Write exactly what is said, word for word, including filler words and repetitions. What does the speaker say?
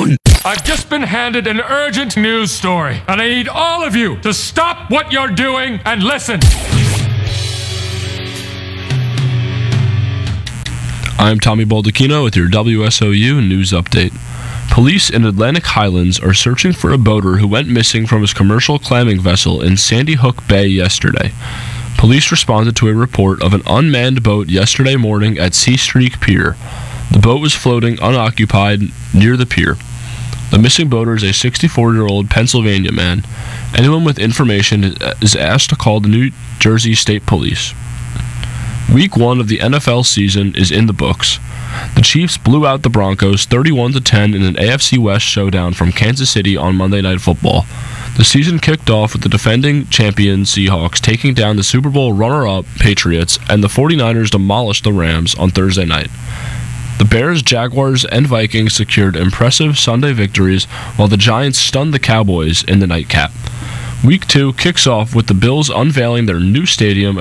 down! I've just been handed an urgent news story, and I need all of you to stop what you're doing and listen. I'm Tommy Baldacchino with your W S O U News Update. Police in Atlantic Highlands are searching for a boater who went missing from his commercial clamming vessel in Sandy Hook Bay yesterday. Police responded to a report of an unmanned boat yesterday morning at Sea Streak Pier. The boat was floating unoccupied near the pier. The missing boater is a sixty-four-year-old Pennsylvania man. Anyone with information is asked to call the New Jersey State Police. Week one of the N F L season is in the books. The Chiefs blew out the Broncos thirty-one to ten in an A F C West showdown from Kansas City on Monday Night Football. The season kicked off with the defending champion Seahawks taking down the Super Bowl runner-up Patriots, and the 49ers demolished the Rams on Thursday night. The Bears, Jaguars, and Vikings secured impressive Sunday victories, while the Giants stunned the Cowboys in the nightcap. Week two kicks off with the Bills unveiling their new stadium